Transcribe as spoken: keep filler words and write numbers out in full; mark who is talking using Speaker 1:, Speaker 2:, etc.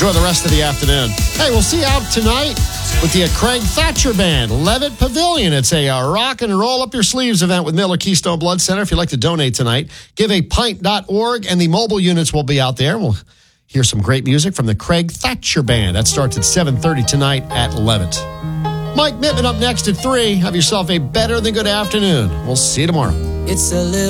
Speaker 1: Enjoy the rest of the afternoon. Hey, we'll see you out tonight with the uh, Craig Thatcher Band, Levitt Pavilion. It's a uh, rock and roll up your sleeves event with Miller Keystone Blood Center. If you'd like to donate tonight, give a pint dot org, and the mobile units will be out there. We'll hear some great music from the Craig Thatcher Band. That starts at seven thirty tonight at Levitt. Mike Mittman up next at three. Have yourself a better than good afternoon. We'll see you tomorrow.
Speaker 2: It's a little